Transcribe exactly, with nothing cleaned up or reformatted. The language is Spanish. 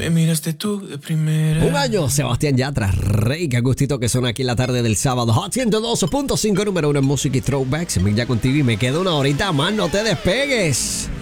Me miraste tú de primera. Un año, Sebastián Yatra, Rey, qué gustito que son aquí en la tarde del sábado. Hot ciento dos punto cinco, número uno en música y throwbacks. Ya contigo y me queda una horita más, no te despegues.